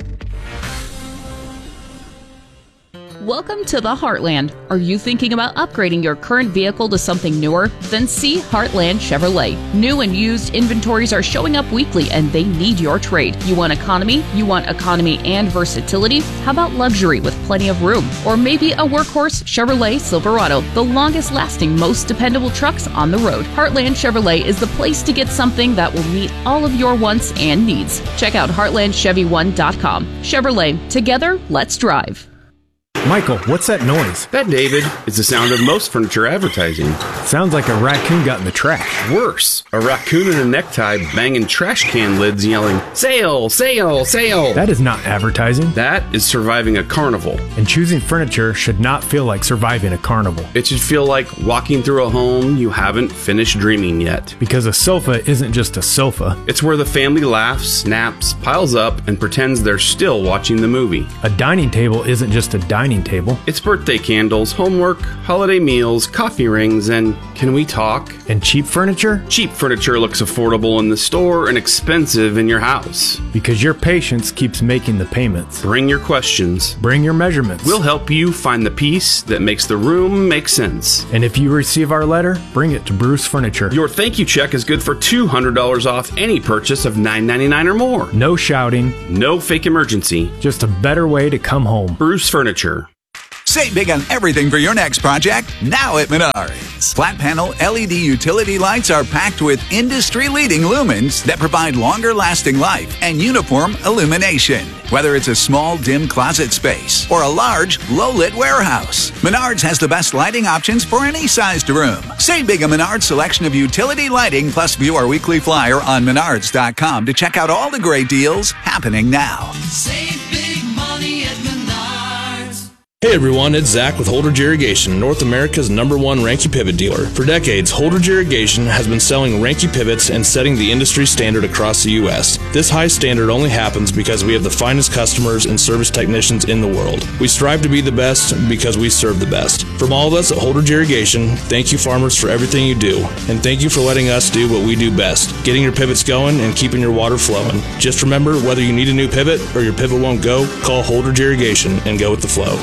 Welcome to the Heartland. Are you thinking about upgrading your current vehicle to something newer? Then see Heartland Chevrolet. New and used inventories are showing up weekly and they need your trade. You want economy? You want economy and versatility? How about luxury with plenty of room? Or maybe a workhorse Chevrolet Silverado, the longest lasting, most dependable trucks on the road. Heartland Chevrolet is the place to get something that will meet all of your wants and needs. Check out heartlandchevy1.com. Chevrolet, together, let's drive. Michael, what's that noise? That, David, is the sound of most furniture advertising. Sounds like a raccoon got in the trash. Worse, a raccoon in a necktie banging trash can lids yelling, "Sale, sale, sale." That is not advertising. That is surviving a carnival. And choosing furniture should not feel like surviving a carnival. It should feel like walking through a home you haven't finished dreaming yet. Because a sofa isn't just a sofa. It's where the family laughs, naps, piles up, and pretends they're still watching the movie. A dining table isn't just a dining dining table. It's birthday candles, homework, holiday meals, coffee rings, and can we talk? And cheap furniture? Cheap furniture looks affordable in the store and expensive in your house. Because your patience keeps making the payments. Bring your questions. Bring your measurements. We'll help you find the piece that makes the room make sense. And if you receive our letter, bring it to Bruce Furniture. Your thank you check is good for $200 off any purchase of $9.99 or more. No shouting. No fake emergency. Just a better way to come home. Bruce Furniture. Save big on everything for your next project now at Menards. Flat panel LED utility lights are packed with industry-leading lumens that provide longer lasting life and uniform illumination. Whether it's a small, dim closet space or a large, low-lit warehouse, Menards has the best lighting options for any sized room. Save big on Menards' selection of utility lighting, plus view our weekly flyer on Menards.com to check out all the great deals happening now. Save big money at Menards. Hey everyone, it's Zach with Holdridge Irrigation, North America's #1 Ranke pivot dealer. For decades, Holdridge Irrigation has been selling Ranke pivots and setting the industry standard across the U.S. This high standard only happens because we have the finest customers and service technicians in the world. We strive to be the best because we serve the best. From all of us at Holdridge Irrigation, thank you farmers for everything you do, and thank you for letting us do what we do best, getting your pivots going and keeping your water flowing. Just remember, whether you need a new pivot or your pivot won't go, call Holdridge Irrigation and go with the flow.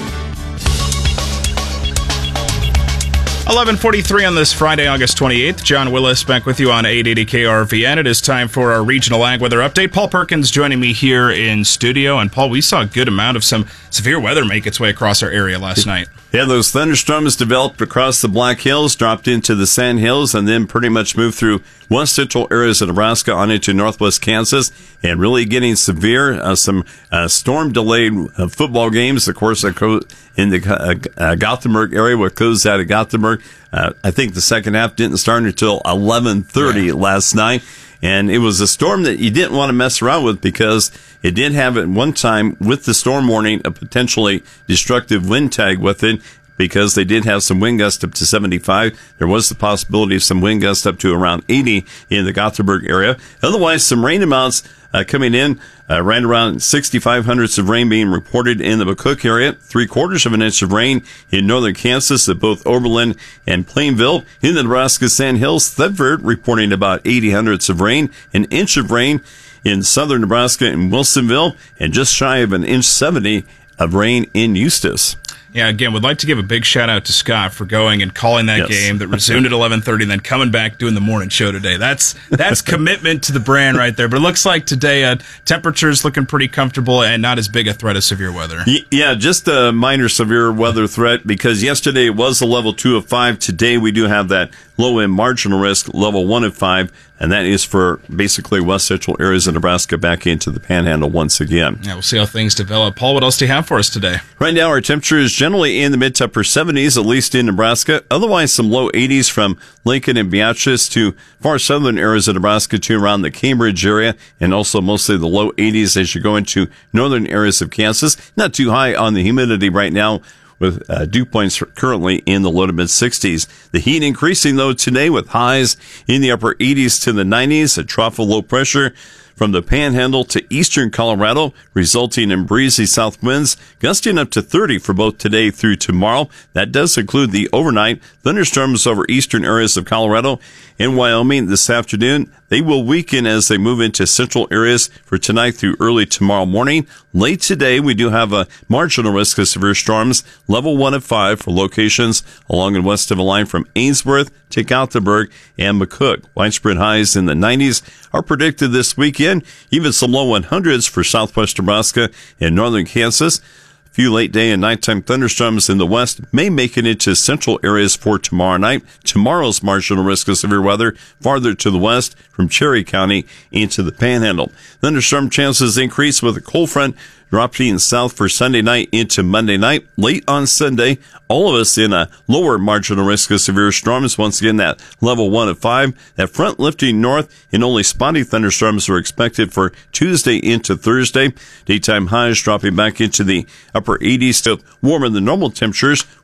11:43 on this Friday, August 28th. John Willis back with you on 880 KRVN. It is time for our regional ag weather update. Paul Perkins joining me here in studio. And Paul, we saw a good amount of some severe weather make its way across our area last night. Yeah, those thunderstorms developed across the Black Hills, dropped into the Sand Hills, and then pretty much moved through west central areas of Nebraska on into northwest Kansas, and really getting severe. Some storm-delayed football games, of course, in the Gothenburg area, what goes out of Gothenburg. I think the second half didn't start until 11:30 last night. And it was a storm that you didn't want to mess around with because it did have at one time with the storm warning a potentially destructive wind tag with it, because they did have some wind gusts up to 75. There was the possibility of some wind gusts up to around 80 in the Gothenburg area. Otherwise, some rain amounts coming in, right around 6,500 hundredths of rain being reported in the McCook area, 3/4 of an inch of rain in northern Kansas at both Oberlin and Plainville. In the Nebraska Sand Hills, Thedford reporting about 80 hundredths of rain, an inch of rain in southern Nebraska in Wilsonville, and just shy of an inch 70 of rain in Eustis. Yeah, again, would like to give a big shout out to Scott for going and calling that game that resumed at 11:30 and then coming back doing the morning show today. That's commitment to the brand right there. But it looks like today temperatures looking pretty comfortable and not as big a threat of severe weather. Yeah, just a minor severe weather threat, because yesterday it was a level 2 of 5. Today we do have that low end marginal risk level 1 of 5. And that is for basically west central areas of Nebraska back into the panhandle once again. Yeah, we'll see how things develop. Paul, what else do you have for us today? Right now, our temperature is generally in the mid to upper 70s, at least in Nebraska. Otherwise, some low 80s from Lincoln and Beatrice to far southern areas of Nebraska to around the Cambridge area, and also mostly the low 80s as you go into northern areas of Kansas. Not too high on the humidity right now, with dew points currently in the low to mid 60s. The heat increasing, though, today with highs in the upper 80s to the 90s, a trough of low pressure from the Panhandle to eastern Colorado, resulting in breezy south winds, gusting up to 30 for both today through tomorrow. That does include the overnight thunderstorms over eastern areas of Colorado and Wyoming this afternoon. They will weaken as they move into central areas for tonight through early tomorrow morning. Late today, we do have a marginal risk of severe storms, level 1 of 5 for locations along and west of a line from Ainsworth to Gothenburg and McCook. Widespread highs in the 90s are predicted this weekend, even some low 100s for southwest Nebraska and northern Kansas. A few late day and nighttime thunderstorms in the west may make it into central areas for tomorrow night. Tomorrow's marginal risk of severe weather farther to the west from Cherry County into the Panhandle. Thunderstorm chances increase with a cold front dropping south for Sunday night into Monday night. Late on Sunday, all of us in a lower marginal risk of severe storms. Once again, that level 1 of 5. That front lifting north, and only spotty thunderstorms are expected for Tuesday into Thursday. Daytime highs dropping back into the upper 80s to warmer than normal temperatures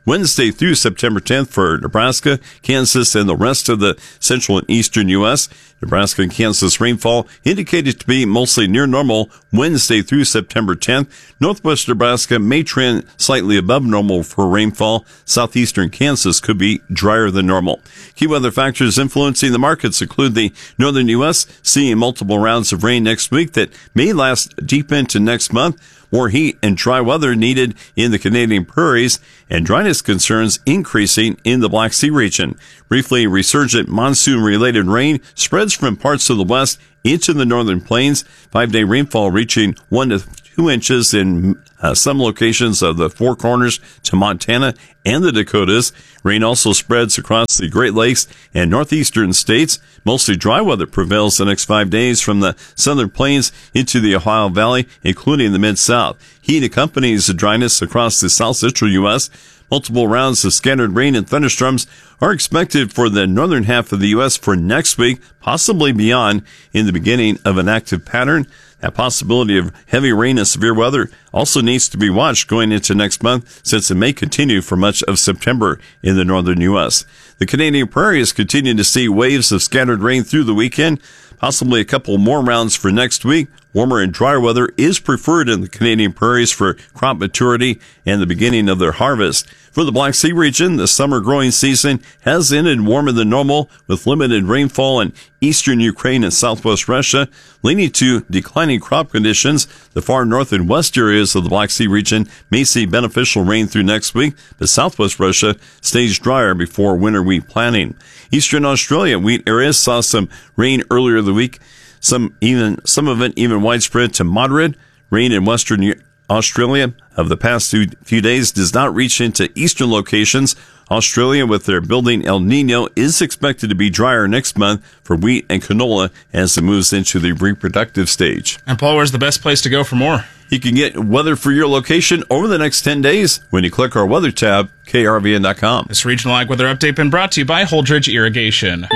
Wednesday through September 10th for Nebraska, Kansas, and the rest of the central and eastern U.S. Nebraska and Kansas rainfall indicated to be mostly near normal Wednesday through September 10th. Northwest Nebraska may trend slightly above normal for rainfall. Southeastern Kansas could be drier than normal. Key weather factors influencing the markets include the northern U.S. seeing multiple rounds of rain next week that may last deep into next month. More heat and dry weather needed in the Canadian prairies, and dryness concerns increasing in the Black Sea region. Briefly, resurgent monsoon-related rain spreads from parts of the west into the northern plains. 5-day rainfall reaching 1 to 2 inches in some locations of the Four Corners to Montana and the Dakotas. Rain also spreads across the Great Lakes and northeastern states. Mostly dry weather prevails the next 5 days from the southern plains into the Ohio Valley, including the Mid-South. Heat accompanies the dryness across the south-central U.S. Multiple rounds of scattered rain and thunderstorms are expected for the northern half of the U.S. for next week, possibly beyond, in the beginning of an active pattern. That possibility of heavy rain and severe weather also needs to be watched going into next month, since it may continue for much of September in the northern U.S. The Canadian prairies continue to see waves of scattered rain through the weekend, possibly a couple more rounds for next week. Warmer and drier weather is preferred in the Canadian prairies for crop maturity and the beginning of their harvest. For the Black Sea region, the summer growing season has ended warmer than normal, with limited rainfall in eastern Ukraine and southwest Russia, leading to declining crop conditions. The far north and west areas of the Black Sea region may see beneficial rain through next week, but southwest Russia stays drier before winter wheat planting. Eastern Australia wheat areas saw some rain earlier the week. Some of it even widespread to moderate. Rain in Western Australia of the past few days does not reach into eastern locations. Australia, with their building El Nino, is expected to be drier next month for wheat and canola as it moves into the reproductive stage. And Paul, where's the best place to go for more? You can get weather for your location over the next 10 days when you click our weather tab, krvn.com. This regional ag weather update been brought to you by Holdridge Irrigation.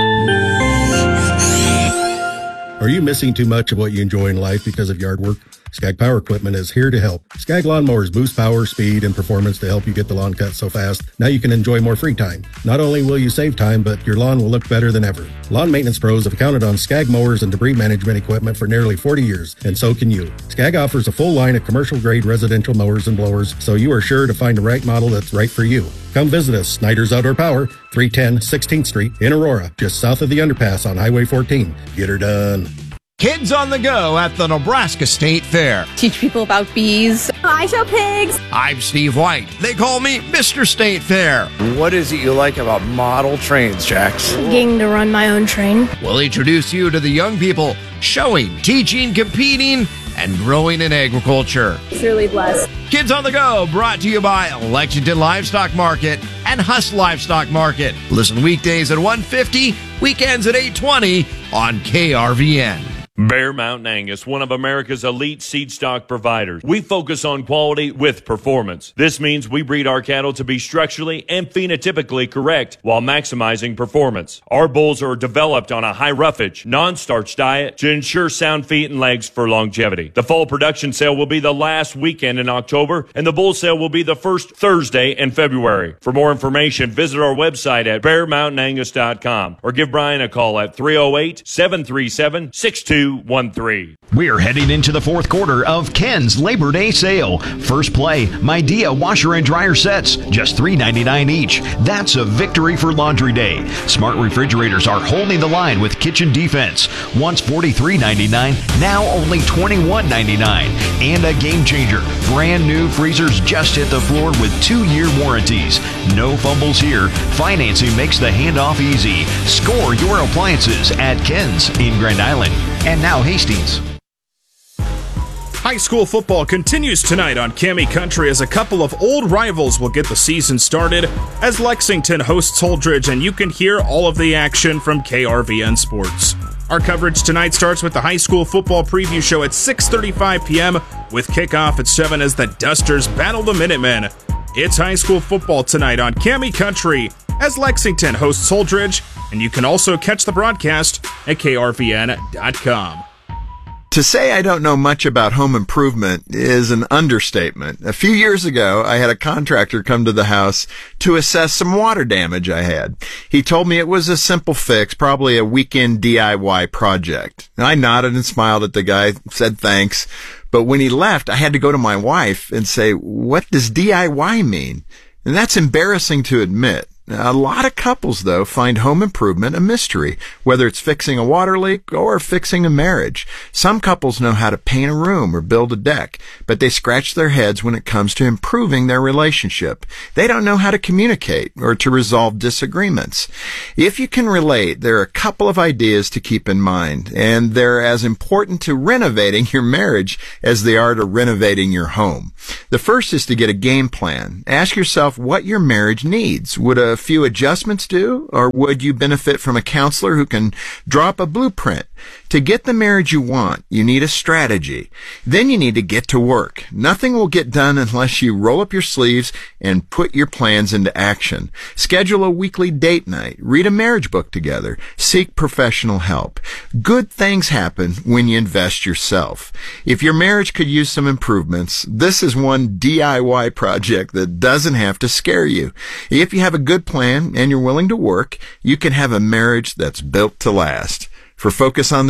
Are you missing too much of what you enjoy in life because of yard work? Skag Power Equipment is here to help. Skag lawnmowers boost power, speed, and performance to help you get the lawn cut so fast. Now you can enjoy more free time. Not only will you save time, but your lawn will look better than ever. Lawn maintenance pros have counted on Skag mowers and debris management equipment for nearly 40 years, and so can you. Skag offers a full line of commercial-grade residential mowers and blowers, so you are sure to find the right model that's right for you. Come visit us, Snyder's Outdoor Power, 310 16th Street in Aurora, just south of the underpass on Highway 14. Get her done. Kids on the Go at the Nebraska State Fair. Teach people about bees. I show pigs. I'm Steve White. They call me Mr. State Fair. What is it you like about model trains, Jax? Getting to run my own train. We'll introduce you to the young people showing, teaching, competing, and growing in agriculture. Truly blessed. Kids on the Go, brought to you by Lexington Livestock Market and Huss Livestock Market. Listen weekdays at 1:50, weekends at 8:20 on KRVN. Bear Mountain Angus, one of America's elite seed stock providers. We focus on quality with performance. This means we breed our cattle to be structurally and phenotypically correct while maximizing performance. Our bulls are developed on a high roughage, non-starch diet to ensure sound feet and legs for longevity. The fall production sale will be the last weekend in October, and the bull sale will be the first Thursday in February. For more information, visit our website at bearmountainangus.com or give Brian a call at 308-737-6213. We're heading into the fourth quarter of Ken's Labor Day sale. First play, Midea washer and dryer sets, just $3.99 each. That's a victory for Laundry Day. Smart refrigerators are holding the line with kitchen defense. Once $43.99, now only $21.99. And a game changer, brand new freezers just hit the floor with 2-year warranties. No fumbles here. Financing makes the handoff easy. Score your appliances at Ken's in Grand Island. And now Hastings. High school football continues tonight on Cami Country as a couple of old rivals will get the season started as Lexington hosts Holdridge, and you can hear all of the action from KRVN Sports. Our coverage tonight starts with the high school football preview show at 6:35 p.m. with kickoff at 7 as the Dusters battle the Minutemen. It's high school football tonight on Cami Country as Lexington hosts Holdridge, and you can also catch the broadcast at krvn.com. To say I don't know much about home improvement is an understatement. A few years ago, I had a contractor come to the house to assess some water damage I had. He told me it was a simple fix, probably a weekend DIY project. I nodded and smiled at the guy, said thanks. But when he left, I had to go to my wife and say, "What does DIY mean?" And that's embarrassing to admit. A lot of couples, though, find home improvement a mystery, whether it's fixing a water leak or fixing a marriage. Some couples know how to paint a room or build a deck, but they scratch their heads when it comes to improving their relationship. They don't know how to communicate or to resolve disagreements. If you can relate, there are a couple of ideas to keep in mind, and they're as important to renovating your marriage as they are to renovating your home. The first is to get a game plan. Ask yourself what your marriage needs. Would a few adjustments do, or would you benefit from a counselor who can draw up a blueprint? To get the marriage you want, you need a strategy. Then you need to get to work. Nothing will get done unless you roll up your sleeves and put your plans into action. Schedule a weekly date night. Read a marriage book together. Seek professional help. Good things happen when you invest yourself. If your marriage could use some improvements, this is one DIY project that doesn't have to scare you. If you have a good plan and you're willing to work, you can have a marriage that's built to last. For Focus on the